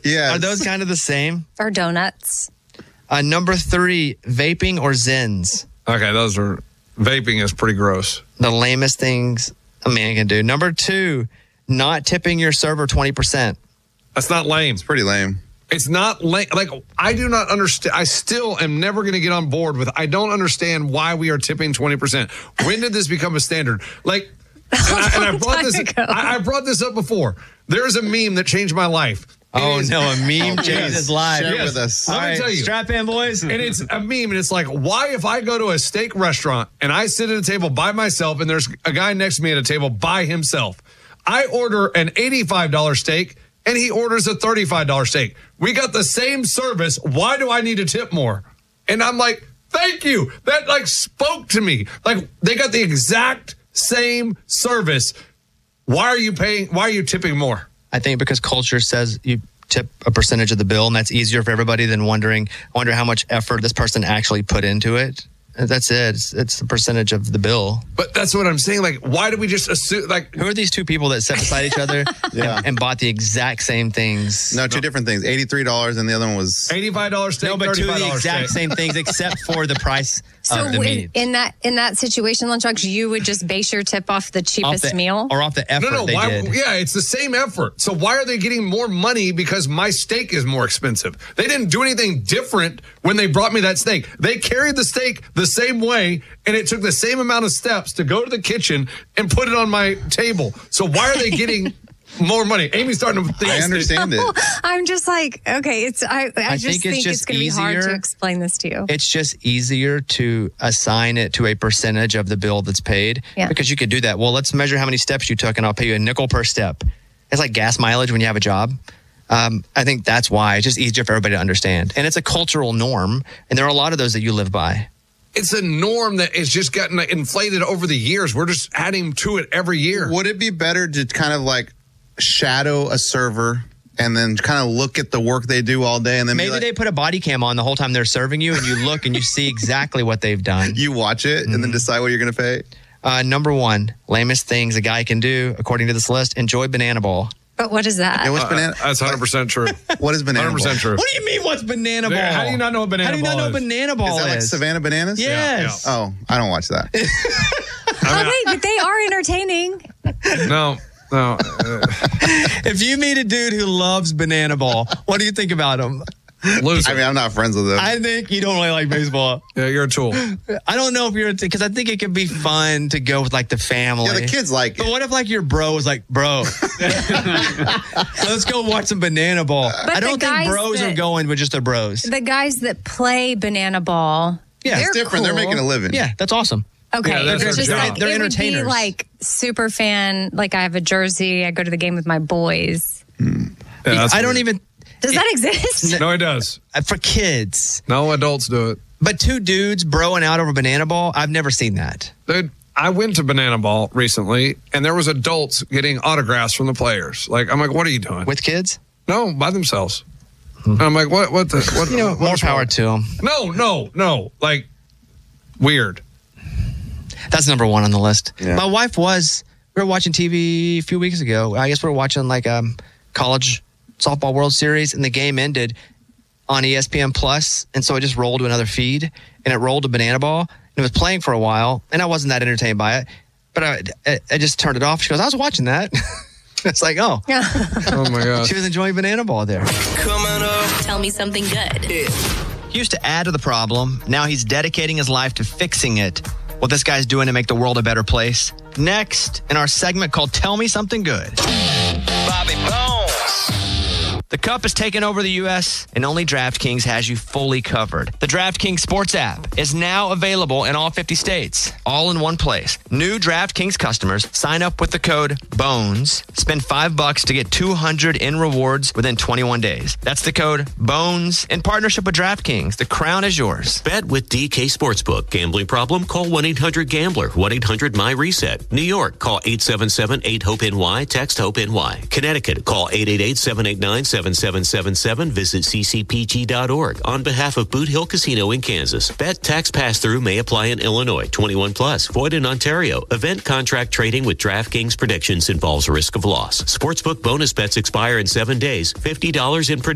Yeah. Are those kind of the same? Or donuts. Number 3, vaping or Zins. Okay, vaping is pretty gross. The lamest things a man can do. Number 2, not tipping your server 20%. That's not lame. It's pretty lame. It's not lame. Like, I do not understand. I still am never going to get on board with, I don't understand why we are tipping 20%. When did this become a standard? Like, I brought this up before. There is a meme that changed my life. A meme changed his life. Share with us. Let me tell you. Strap in, boys. And it's a meme, and it's like, why if I go to a steak restaurant and I sit at a table by myself and there's a guy next to me at a table by himself, I order an $85 steak and he orders a $35 steak. We got the same service. Why do I need to tip more? And I'm like, thank you. That like spoke to me. Like, they got the exact same service. Why are you tipping more? I think because culture says you tip a percentage of the bill, and that's easier for everybody than wonder how much effort this person actually put into it. That's it. It's the percentage of the bill. But that's what I'm saying. Like, why do we just assume? Like, who are these two people that sat beside each other and bought the exact same things? No, two different things. $83 and the other one was $85 steak. No, but two of the $35 exact steak. same things, except for the price So of the meat. in that situation, Lunchbox, you would just base your tip off the cheapest meal? Or off the effort they did. Yeah, it's the same effort. So why are they getting more money because my steak is more expensive? They didn't do anything different when they brought me that steak. They carried the steak the same way, and it took the same amount of steps to go to the kitchen and put it on my table. So why are they getting more money? Amy's starting to think. I understand it. I'm just like, okay, I just think it's going to be hard to explain this to you. It's just easier to assign it to a percentage of the bill that's paid because you could do that. Well, let's measure how many steps you took, and I'll pay you a nickel per step. It's like gas mileage when you have a job. I think that's why it's just easier for everybody to understand. And it's a cultural norm, and there are a lot of those that you live by. It's a norm that has just gotten inflated over the years. We're just adding to it every year. Would it be better to kind of like shadow a server and then kind of look at the work they do all day, and then maybe they put a body cam on the whole time they're serving you, and you look and you see exactly what they've done. You watch it and then decide what you're going to pay? Number 1, lamest things a guy can do, according to this list, enjoy Banana Ball. But what is that? Yeah, what's banana? That's 100% true. What is Banana 100% Ball? true. What do you mean, what's Banana Ball? How do you not know what Banana Ball is? How do you not know what Banana Ball is? Is that like Savannah Bananas? Yes. Yeah. Oh, I don't watch that. Wait, but they are entertaining. No. If you meet a dude who loves Banana Ball, what do you think about him? Loser. I mean, I'm not friends with them. I think you don't really like baseball. Yeah, you're a tool. I don't know if you're because I think it could be fun to go with like the family. Yeah, the kids like But it. what if like your bro was like, bro, let's go watch some Banana Ball. But I don't think bros are going with just the bros. The guys that play Banana Ball, Yeah, It's different. They're cool. making a living. Yeah, that's awesome. Okay, Yeah, that's it's their just job. like They're it would be entertainers. like super fan. Like I have a jersey. I go to the game with my boys. Yeah, I don't even Does that exist? No, it does. for kids. No adults do it. But two dudes broing out over Banana Ball, I've never seen that. Dude, I went to Banana Ball recently, and there was adults getting autographs from the players. Like, I'm like, what are you doing? With kids? No, by themselves. And I'm like, what? You know, more power to them. No. Like, weird. That's number 1 on the list. Yeah. My wife we were watching TV a few weeks ago. I guess we were watching like college softball World Series, and the game ended on ESPN Plus, and so it just rolled to another feed, and it rolled to Banana Ball, and it was playing for a while, and I wasn't that entertained by it, but I just turned it off. She goes, I was watching that. It's like, oh. Oh, my gosh. She was enjoying Banana Ball there. Tell me something good. He used to add to the problem. Now he's dedicating his life to fixing it. What this guy's doing to make the world a better place. Next, in our segment called Tell Me Something Good. Bobby Bones. The Cup is taking over the U.S., and only DraftKings has you fully covered. The DraftKings Sports app is now available in all 50 states, all in one place. New DraftKings customers sign up with the code BONES, spend $5 to get $200 in rewards within 21 days. That's the code BONES in partnership with DraftKings. The crown is yours. Bet with DK Sportsbook. Gambling problem? Call 1-800-GAMBLER. 1-800-MY-RESET. New York, call 877-8-HOPE-NY. Text HOPE-NY. Connecticut, call 888-789-7777. Visit ccpg.org. On behalf of Boot Hill Casino in Kansas. Bet tax pass-through may apply in Illinois. 21 plus. Void in Ontario. Event contract trading with DraftKings predictions involves risk of loss. Sportsbook bonus bets expire in 7 days. $50 in predictions.